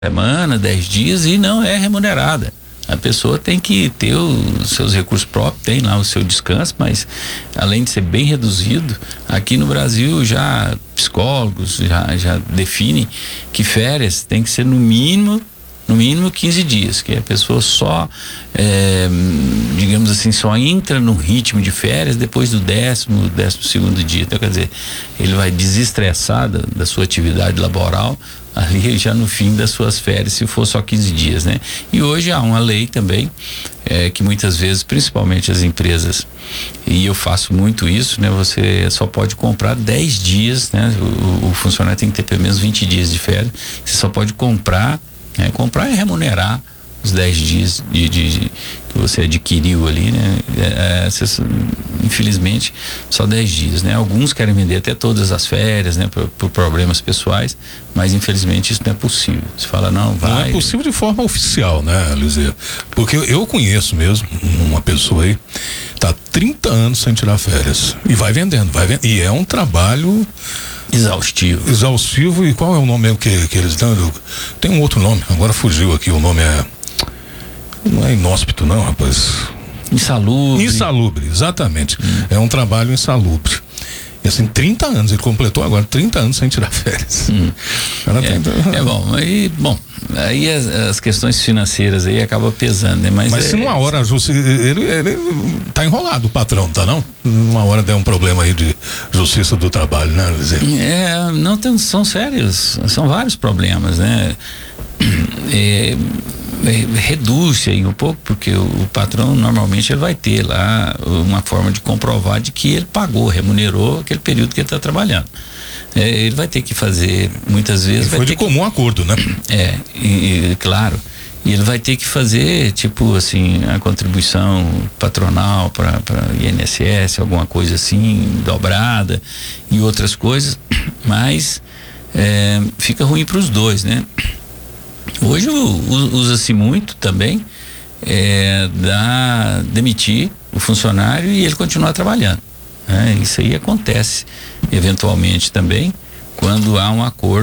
semana, 10 dias e não é remunerada. A pessoa tem que ter os seus recursos próprios, tem lá o seu descanso, mas além de ser bem reduzido, aqui no Brasil já psicólogos já definem que férias tem que ser no mínimo 15 dias, que a pessoa só, digamos assim, só entra no ritmo de férias depois do 12º dia. Então, quer dizer, ele vai desestressar da sua atividade laboral ali já no fim das suas férias, se for só 15 dias, né? E hoje há uma lei também, que muitas vezes, principalmente as empresas, e eu faço muito isso, né? Você só pode comprar 10 dias, né? O funcionário tem que ter pelo menos 20 dias de férias. Você só pode comprar e remunerar os 10 dias que você adquiriu ali, né? Infelizmente, só 10 dias, né? Alguns querem vender até todas as férias, né? Por problemas pessoais, mas infelizmente isso não é possível. Você fala, não é possível de forma oficial, né, Lizia? Porque eu conheço mesmo uma pessoa aí, tá 30 anos sem tirar férias e vai vendendo, e é um trabalho exaustivo. E qual é o nome mesmo que eles dão? Tem um outro nome, agora fugiu aqui, o nome não é inóspito não, rapaz. Insalubre, exatamente. É um trabalho insalubre. E assim, 30 anos, ele completou agora 30 anos sem tirar férias. Aí as questões financeiras aí acabam pesando, né? Mas se numa hora ele tá enrolado, o patrão, tá não? Numa hora der um problema aí de justiça do trabalho, né, Luiz? São sérios, são vários problemas, né? Reduz aí um pouco, porque o patrão normalmente ele vai ter lá uma forma de comprovar de que ele remunerou aquele período que ele está trabalhando. Ele vai ter que fazer, muitas vezes. Foi de comum acordo, né? Claro. E ele vai ter que fazer, tipo assim, a contribuição patronal para INSS, alguma coisa assim, dobrada e outras coisas, mas fica ruim para os dois, né? Hoje usa-se muito também demitir o funcionário e ele continuar trabalhando, né? Isso aí acontece eventualmente também quando há um acordo